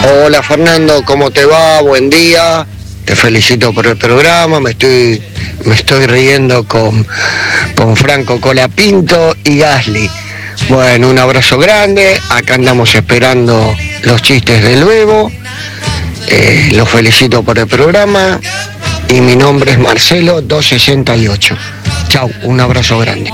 Hola Fernando, ¿cómo te va? Buen día. Te felicito por el programa, me estoy riendo con Franco Colapinto y Gasly. Bueno, un abrazo grande, acá andamos esperando los chistes de luego. Los felicito por el programa y mi nombre es Marcelo 268. Chau, un abrazo grande.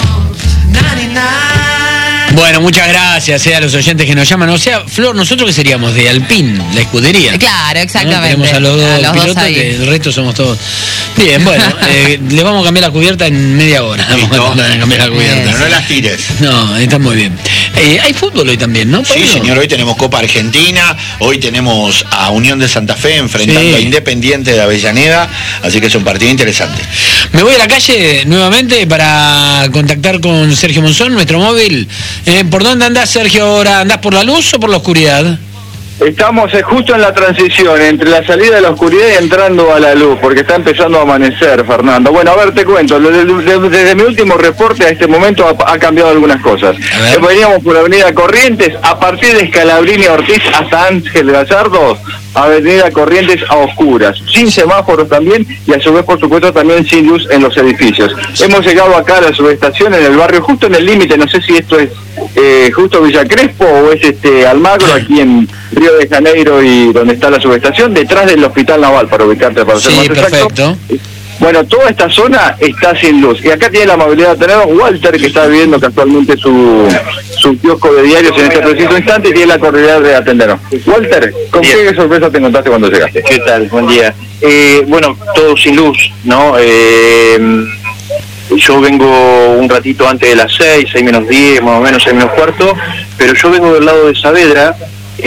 Bueno, muchas gracias a los oyentes que nos llaman. O sea, Flor, ¿nosotros qué seríamos? De Alpine, la escudería. Claro, exactamente. ¿No? Tenemos a los dos pilotos, que el resto somos todos. Bien, bueno, le vamos a cambiar la cubierta en media hora. Vamos a cambiar la cubierta. Pero no las tires. No, está muy bien. Hay fútbol hoy también, ¿no, Pablo? Sí, señor, hoy tenemos Copa Argentina, hoy tenemos a Unión de Santa Fe enfrentando a Independiente de Avellaneda, así que es un partido interesante. Me voy a la calle nuevamente para contactar con Sergio Monzón, nuestro móvil. ¿Por dónde andás, Sergio, ahora? ¿Andás por la luz o por la oscuridad? Estamos justo en la transición entre la salida de la oscuridad y entrando a la luz, porque está empezando a amanecer, Fernando. Bueno, a ver, te cuento, desde mi último reporte a este momento ha cambiado algunas cosas. Veníamos por Avenida Corrientes, a partir de Scalabrini Ortiz hasta Ángel Gallardo, Avenida Corrientes a oscuras, sin semáforos también, y a su vez, por supuesto, también sin luz en los edificios. Hemos llegado acá a la subestación en el barrio, justo en el límite, no sé si esto es justo Villa Crespo o es Almagro, aquí en Río de Janeiro, y donde está la subestación, detrás del Hospital Naval, para ubicarte, para ser más exacto. Perfecto. Bueno, toda esta zona está sin luz. Y acá tiene la amabilidad de tener a Walter, que está viviendo casualmente su kiosco de diarios en este preciso instante, y tiene la cordialidad de atendernos. Walter, ¿con qué sorpresa te encontraste cuando llegaste? ¿Qué tal? Buen día. Bueno, todo sin luz, ¿no? Yo vengo un ratito antes de las 6 menos 10, más o menos 6 menos cuarto, pero yo vengo del lado de Saavedra,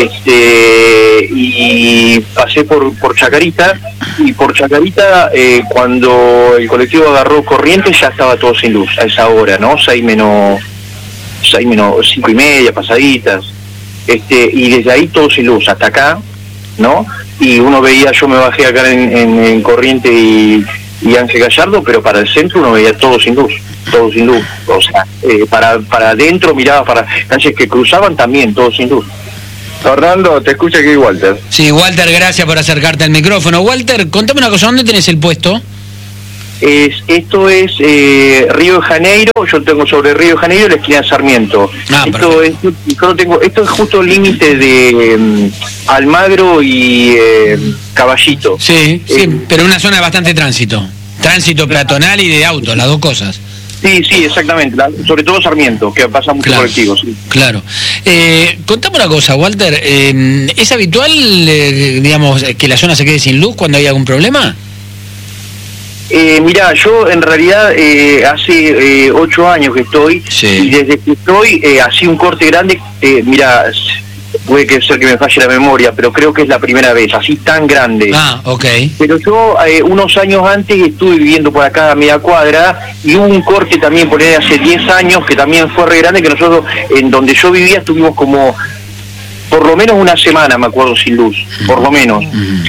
y pasé por Chacarita, y por Chacarita cuando el colectivo agarró Corrientes ya estaba todo sin luz a esa hora, ¿no? 6 menos 5 y media, pasaditas, y desde ahí todo sin luz hasta acá, ¿no? Y uno veía, yo me bajé acá en Corrientes y Ángel Gallardo, pero para el centro uno veía todo sin luz, o sea, para adentro miraba para calles que cruzaban también, todo sin luz. Fernando, te escucha aquí Walter. Sí, Walter, gracias por acercarte al micrófono. Walter, contame una cosa, ¿dónde tenés el puesto? Esto es Río de Janeiro, yo tengo sobre Río de Janeiro la esquina de Sarmiento. Esto es justo el límite de Almagro y Caballito. Sí, pero una zona de bastante tránsito peatonal y de autos, las dos cosas. Sí, exactamente, sobre todo Sarmiento, que pasa muchos colectivos. Sí. Claro. Contame una cosa, Walter, ¿es habitual, digamos, que la zona se quede sin luz cuando hay algún problema? Mirá, yo en realidad hace 8 años que estoy, y desde que estoy, así un corte grande, mirá, puede ser que me falle la memoria, pero creo que es la primera vez, así tan grande. Ah, ok. Pero yo unos años antes estuve viviendo por acá a media cuadra, y hubo un corte también por ahí hace 10 años, que también fue re grande, que nosotros, en donde yo vivía, estuvimos como por lo menos una semana, me acuerdo, sin luz, por lo menos.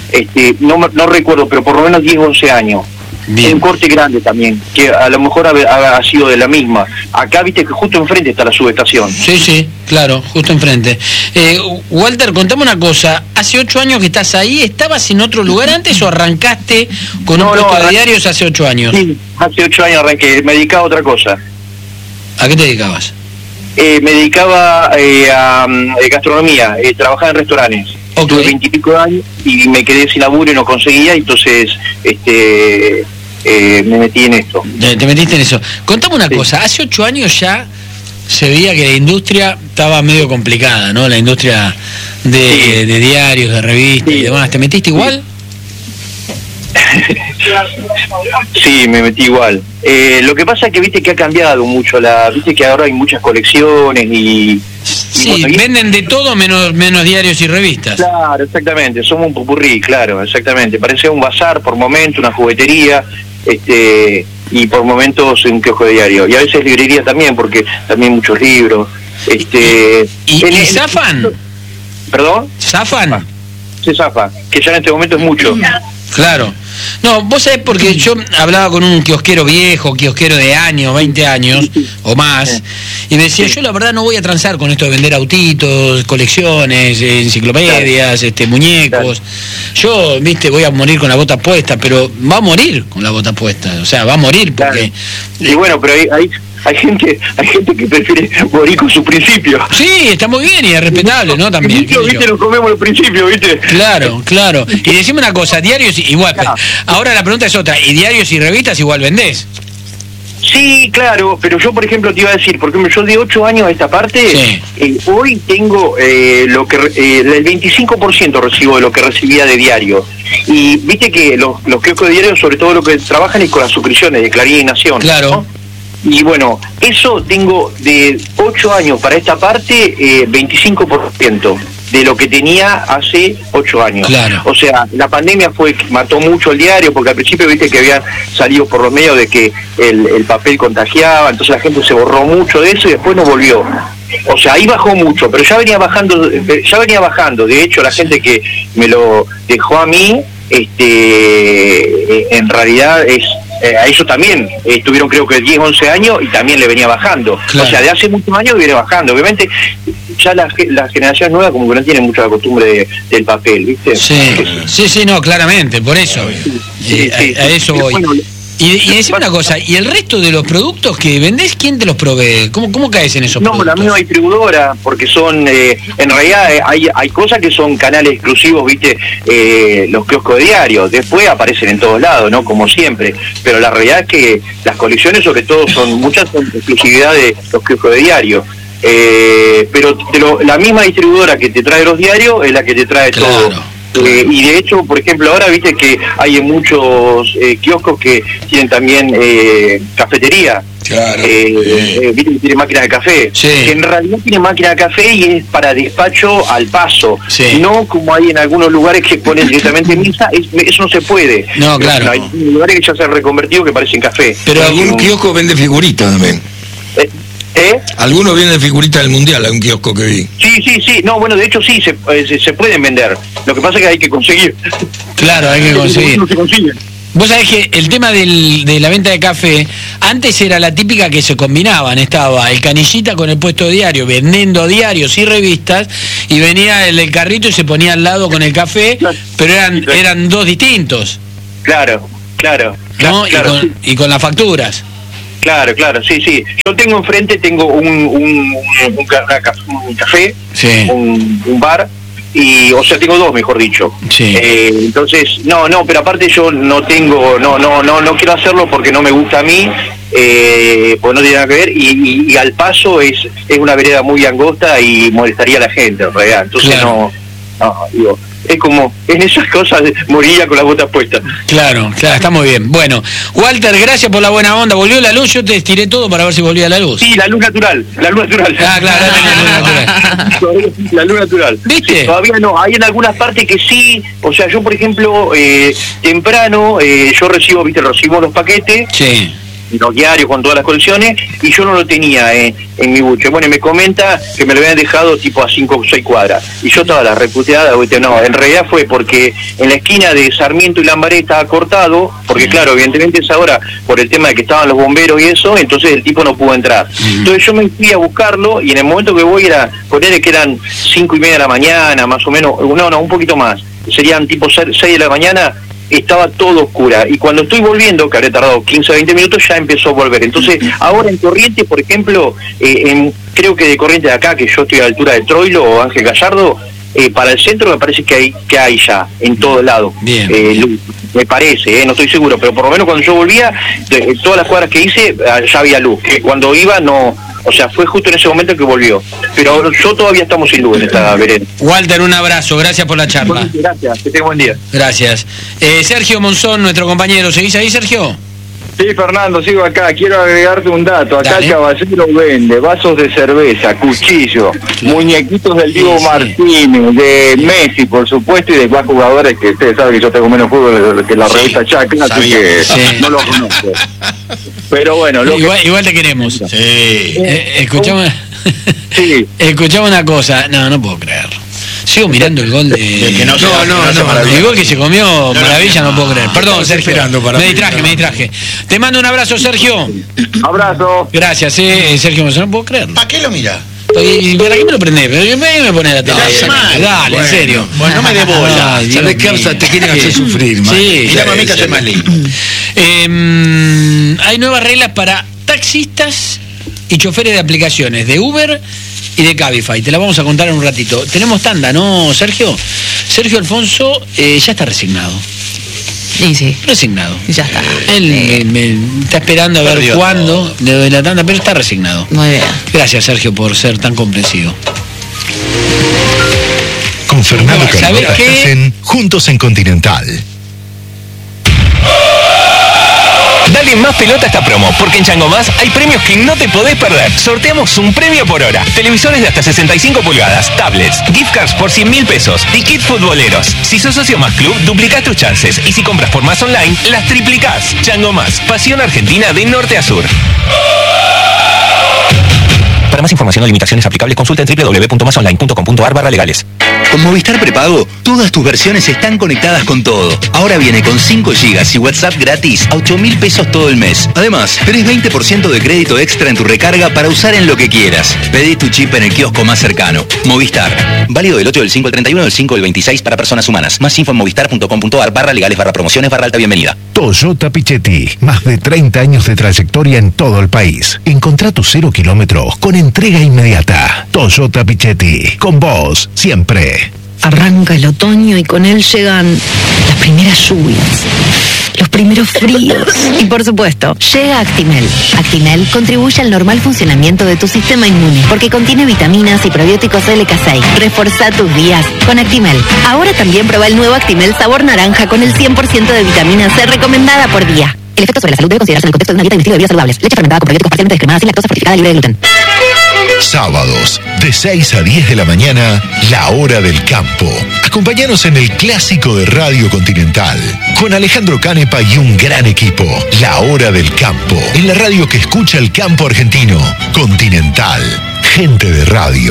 No recuerdo, pero por lo menos 10, 11 años. Bien. Un corte grande también, que a lo mejor ha sido de la misma. Acá viste que justo enfrente está la subestación. Sí, claro, justo enfrente. Walter, contame una cosa, hace 8 años que estás ahí, ¿estabas en otro lugar antes o arrancaste con un puesto de diarios hace 8 años? Sí, hace 8 años arranqué, me dedicaba a otra cosa. ¿A qué te dedicabas? Me dedicaba a gastronomía, trabajaba en restaurantes. Tuve 20 y pico de años y me quedé sin laburo y no conseguía, entonces me metí en esto. Te metiste en eso. Contame una cosa, hace 8 años ya se veía que la industria estaba medio complicada, ¿no? La industria de diarios, de revistas y demás. ¿Te metiste igual? Sí, me metí igual. Lo que pasa es que viste que ha cambiado mucho, viste que ahora hay muchas colecciones y sí, venden de todo menos diarios y revistas. Claro, exactamente, somos un popurrí, claro, exactamente. Parece un bazar por momentos, una juguetería, y por momentos un kiosco de diario. Y a veces librería también, porque también muchos libros. ¿Y zafan? ¿Perdón? ¿Zafan? Se zafa, que ya en este momento es mucho. Claro. No, vos sabés, porque yo hablaba con un kiosquero viejo, kiosquero de años, 20 años o más, y me decía, yo la verdad no voy a transar con esto de vender autitos, colecciones, enciclopedias, muñecos. Yo, voy a morir con la bota puesta, pero va a morir con la bota puesta, o sea, va a morir porque... Y bueno, pero hay gente que prefiere morir con sus principios. Sí, está muy bien y es respetable, ¿no? También. ¿Viste? Nos comemos los principios, ¿viste? Claro. Y decime una cosa, diarios igual, ahora la pregunta es otra, ¿y diarios y revistas igual vendés? Sí, claro, pero yo, por ejemplo, te iba a decir, porque yo de 8 años a esta parte, hoy tengo el 25% recibo de lo que recibía de diario. Y viste que los kioscos de diario, sobre todo lo que trabajan es con las suscripciones de Clarín y Nación. Claro. ¿no? Y bueno, eso tengo de 8 años para esta parte, 25% de lo que tenía hace 8 años. Claro. O sea, la pandemia mató mucho el diario, porque al principio viste que habían salido por los medios de que el papel contagiaba, entonces la gente se borró mucho de eso y después no volvió. O sea, ahí bajó mucho, pero ya venía bajando. De hecho, la gente que me lo dejó a mí, en realidad a ellos también estuvieron creo que 10, 11 años y también le venía bajando. Claro. O sea, de hace muchos años viene bajando. Obviamente ya las generaciones nuevas como que no tienen mucho la costumbre del papel, ¿viste? Sí, no, claramente, por eso. A eso voy. Bueno, y decime una cosa, ¿y el resto de los productos que vendés, quién te los provee? ¿Cómo caes en esos productos? No, la misma distribuidora, porque son, en realidad hay cosas que son canales exclusivos, viste, los kioscos de diario, después aparecen en todos lados, ¿no? Como siempre, pero la realidad es que las colecciones sobre todo muchas son exclusividad de los kioscos de diario. Pero la misma distribuidora que te trae los diarios es la que te trae todo. Y de hecho, por ejemplo, ahora viste que hay muchos kioscos que tienen también cafetería. Claro. Viste que tiene máquina de café. Sí. Que en realidad tiene máquina de café y es para despacho al paso. Sí. No como hay en algunos lugares que ponen directamente misa, eso no se puede. No, claro. Hay lugares que ya se han reconvertido que parecen café. Pero algún kiosco vende figuritas también. Algunos vienen figuritas del Mundial, a un kiosco que vi. Sí, no, bueno, de hecho sí, se pueden vender. Lo que pasa es que hay que conseguir. Claro, hay que conseguir. No se consigue. Vos sabés que el tema de la venta de café, antes era la típica que se combinaban, estaba el canillita con el puesto de diario, vendiendo diarios y revistas, y venía el del carrito y se ponía al lado con el café, pero eran dos distintos. Claro. Claro, ¿No? Y con las facturas. Claro, sí. Yo tengo enfrente, tengo un café, sí. un bar, o sea, tengo dos, mejor dicho. Sí. Entonces, pero aparte yo no quiero hacerlo porque no me gusta a mí, pues no tiene nada que ver, y al paso es una vereda muy angosta y molestaría a la gente, en realidad. Entonces claro. Digo, es como, en esas cosas moriría con las botas puestas. Claro, está muy bien. Bueno, Walter, gracias por la buena onda. ¿Volvió la luz? Yo te estiré todo para ver si volvía la luz. Sí, la luz natural. Ah, claro, la luz natural. ¿Viste? Sí, todavía no, hay en algunas partes que sí, o sea, yo por ejemplo, temprano, yo recibo los paquetes. Sí. Los diarios con todas las colecciones, y yo no lo tenía en mi buche. Bueno, y me comenta que me lo habían dejado tipo a 5 o 6 cuadras. Y yo estaba la reputeada, no, en realidad fue porque en la esquina de Sarmiento y Lambaré estaba cortado, porque claro, evidentemente es ahora por el tema de que estaban los bomberos y eso, entonces el tipo no pudo entrar. Entonces yo me fui a buscarlo, y en el momento que voy ponerle que eran 5:30 de la mañana, más o menos, no, un poquito más, serían tipo 6 de la mañana, estaba todo oscura, y cuando estoy volviendo, que habría tardado 15 o 20 minutos, ya empezó a volver. Entonces, ahora en Corrientes, por ejemplo, creo que de Corrientes de acá, que yo estoy a la altura de Troilo o Ángel Gallardo, para el centro me parece que hay ya, en todos lados, luz, me parece, no estoy seguro, pero por lo menos cuando yo volvía, todas las cuadras que hice, ya había luz, que cuando iba no... O sea, fue justo en ese momento que volvió. Pero yo todavía estamos sin luz en esta vereda. Walter, un abrazo, gracias por la charla. Gracias, que tenga buen día. Gracias. Sergio Monzón, nuestro compañero, ¿seguís ahí, Sergio? Sí, Fernando, sigo acá. Quiero agregarte un dato. Acá el Caballero vende vasos de cerveza, cuchillos, muñequitos del Diego Martínez, de Messi, por supuesto, y de más jugadores que ustedes saben que yo tengo menos fútbol que la revista Chacra, así que no lo conozco. Pero bueno, igual te queremos. Sí. Escuchame una cosa. No puedo creer. Sigo mirando el gol de que no, el gol que se comió Maravilla, no puedo creer. Perdón, Sergio. Me distraje. Te mando un abrazo, Sergio. Abrazo. Gracias, Sergio, no puedo creer. ¿Para qué lo mirás? ¿Y para qué me lo prendés? Me pone la tele. Dale, en serio. Bueno, no me dé bola. ¿Sabes qué? Te quieren hacer sufrir, man. Sí. Y la mamita hace más lindo. Hay nuevas reglas para taxistas y choferes de aplicaciones de Uber y de Cabify. Te la vamos a contar en un ratito. Tenemos tanda, ¿no, Sergio? Sergio Alfonso ya está resignado. Sí. Resignado. Ya está. Él me está esperando a ver cuándo le doy la tanda, pero está resignado. Muy bien. Gracias, Sergio, por ser tan comprensivo. Con Fernando ¿Sabés Carlota qué? hacen Juntos en Continental. Dale más pelota a esta promo, porque en Chango Más hay premios que no te podés perder. Sorteamos un premio por hora. Televisores de hasta 65 pulgadas, tablets, gift cards por 100.000 pesos y kit futboleros. Si sos socio Más Club, duplicás tus chances. Y si compras por Más Online, las triplicás. Chango Más, pasión argentina de norte a sur. Para más información o limitaciones aplicables, consulta en www.masonline.com.ar/legales. Con Movistar Prepago, todas tus versiones están conectadas con todo. Ahora viene con 5 GB y WhatsApp gratis a 8.000 pesos todo el mes. Además, tenés 20% de crédito extra en tu recarga para usar en lo que quieras. Pedí tu chip en el kiosco más cercano. Movistar. Válido del 8 del 5 al 31 del 5 del 26 para personas humanas. Más info en movistar.com.ar/legales/promociones/alta bienvenida. Toyota Pichetti, más de 30 años de trayectoria en todo el país. Encontrá tus 0 kilómetros con entrega inmediata. Toyota Pichetti, con vos siempre. Arranca el otoño y con él llegan las primeras lluvias, los primeros fríos y por supuesto, llega Actimel. Actimel contribuye al normal funcionamiento de tu sistema inmune porque contiene vitaminas y probióticos LK6. Reforzá tus días con Actimel. Ahora también prueba el nuevo Actimel sabor naranja con el 100% de vitamina C recomendada por día. El efecto sobre la salud debe considerarse en el contexto de una dieta y un estilo de vida saludables. Leche fermentada con probióticos parcialmente descremada, sin lactosa, fortificada, libre de gluten. Sábados, de 6 a 10 de la mañana, La Hora del Campo. Acompáñanos en el clásico de Radio Continental, con Alejandro Canepa y un gran equipo. La Hora del Campo, en la radio que escucha el campo argentino. Continental, gente de radio.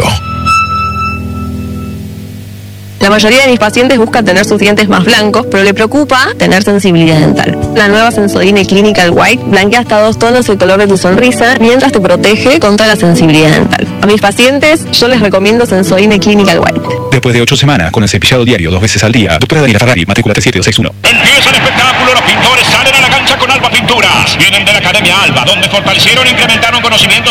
La mayoría de mis pacientes buscan tener sus dientes más blancos, pero le preocupa tener sensibilidad dental. La nueva Sensodyne Clinical White blanquea hasta 2 tonos el color de tu sonrisa, mientras te protege contra la sensibilidad dental. A mis pacientes, yo les recomiendo Sensodyne Clinical White. Después de 8 semanas, con el cepillado diario 2 veces al día, doctora Daniela Ferrari, matrícula 37261. Empieza el espectáculo, los pintores salen a la cancha con Alba Pinturas. Vienen de la Academia Alba, donde fortalecieron e incrementaron conocimientos